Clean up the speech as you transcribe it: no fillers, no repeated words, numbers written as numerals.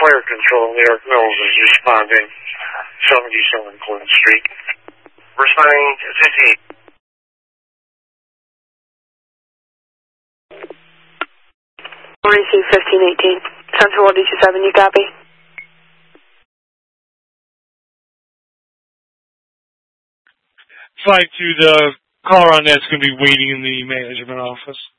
Fire Control, New York Mills is responding. 77 Clinton Street. Responding to 58. REC 1518. Central 127, you copy? Flight 2, the caller on that's going to be waiting in the management office.